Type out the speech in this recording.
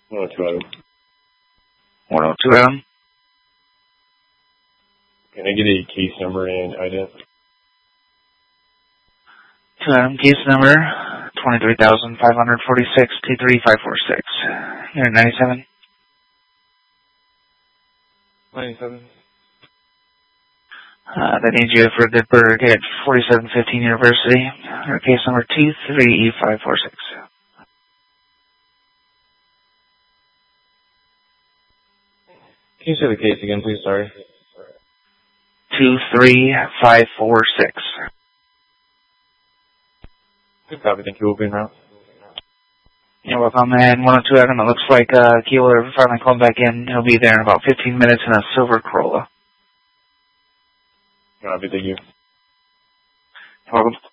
102 Adam. 102 Adam. Can I get a case number and ident? 2 Adam, case number 23,546 23546. You're 97. 97. That needs you for Goodberg at 4715 University. Or case number 23E546. Can you say the case again, please? Sorry. 23546. Good copy. Thank you. We'll be en route. You're welcome. And 102 Adam, it looks like Keeler finally called back in. He'll be there in about 15 minutes in a silver Corolla. Copy. Thank you. You're welcome.